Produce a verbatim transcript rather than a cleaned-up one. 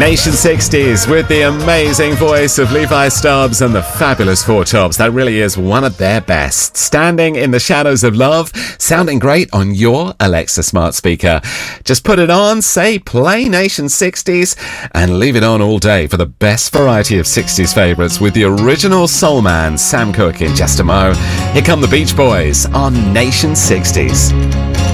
Nation sixties with the amazing voice of Levi Stubbs and the fabulous Four Tops. That really is one of their best. Standing in the Shadows of Love, sounding great on your Alexa smart speaker. Just put it on, say play Nation sixties, and leave it on all day for the best variety of sixties favourites with the original soul man, Sam Cooke, in just a mo. Here come the Beach Boys on Nation sixties.